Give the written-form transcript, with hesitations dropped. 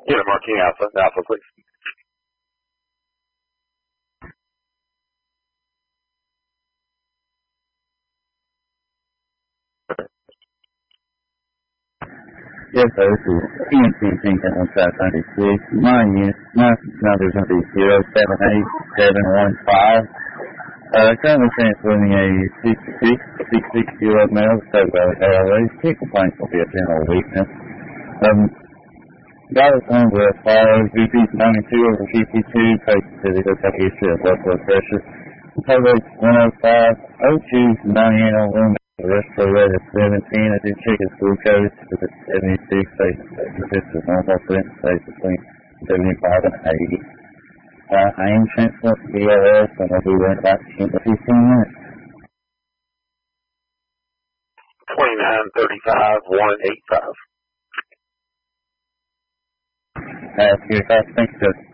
Yeah, marking Alpha, please. Yes, sir, this is PNC Pinkham on 596. My number is going to be 078715. Currently transporting a 66-year-old male with Valley Airways. He complains will be a general weakness. Got his home with VP 92 over GP2, patient says he does have a history of blood flow pressure. Total rate 105, O2 98 on room. The respiratory rate is 17. I did check his glucose. It's at 76. This is normal for him. Stays between 75 and 80. I am transport to BLS, and I'll be there in about 10 to 15 minutes. 2935-185. Thank you, sir.